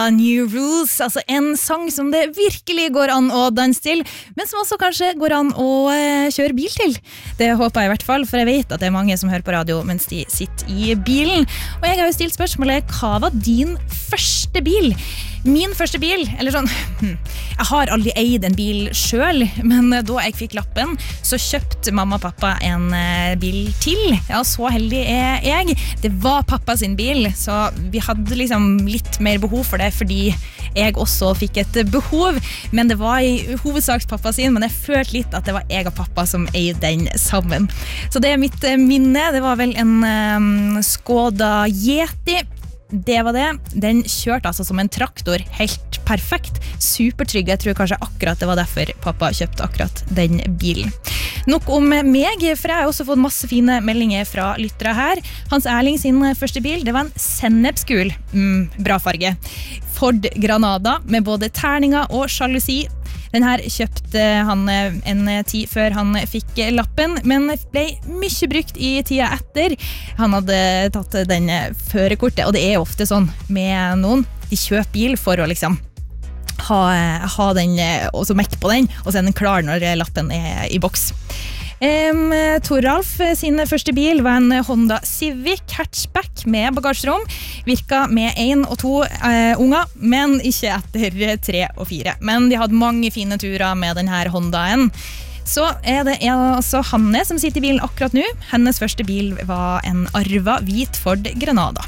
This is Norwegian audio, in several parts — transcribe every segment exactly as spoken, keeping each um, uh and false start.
New Rules, altså en sang som det virkelig går an å danse til, men som også kanskje går an å eh, kjøre bil til. Det håper jeg i hvert fall, for jeg vet at det er mange som hører på radio mens de sitter i bilen. Og jeg har jo stilt spørsmålet, hva var din første bil? Min første bil, eller sånn, jeg har aldri eid en bil selv, men da jeg fikk lappen, så kjøpte mamma og pappa en bil til. Ja, så heldig er jeg. Det var pappa sin bil, så vi hadde liksom litt mer behov for det, fordi jeg også fikk et behov, men det var i hovedsak pappa sin, men jeg følte litt at det var jeg og pappa som eide den sammen. Så det er mitt minne, det var vel en um, Skoda Yeti. Det var det. Den kjørte altså som en traktor, helt perfekt, supertrygg. Jeg tror kanskje akkurat det var derfor pappa kjøpte akkurat den bilen. Nok om meg, for jeg har også fått masse fine meldinger fra lyttere her. Hans Erling sin første bil, det var en sennepsgul, mm, bra farge. Ford Granada med både terninger og jalousi. Den her kjøpte han en tid før han fikk lappen, men ble mye brukt i tida etter. Han hadde tatt den førerkortet, og det er ofte sånn med noen. De kjøper bil for å liksom ha, ha den, og så mekke på den, og så er den klar når lappen er i boks. Um, Toralf sin første bil var en Honda Civic hatchback med bagasjerom. Virka med en og to uh, unger, men ikke etter tre og fire. Men de hadde mange fine turer med denne Hondaen. Så er det altså Hanne som sitter i bilen akkurat nå. Hennes første bil var en arva hvit Ford Granada.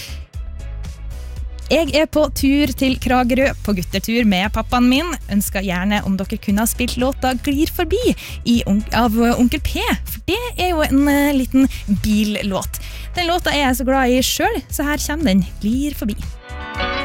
Jeg er på tur til Kragerø på guttertur med pappaen min. Ønsker gjerne om dere kunne ha spilt låta Glir forbi i, av Onkel P, for det er jo en uh, liten billåt. Den låta er jeg så glad i selv, så her kommer den, Glir forbi.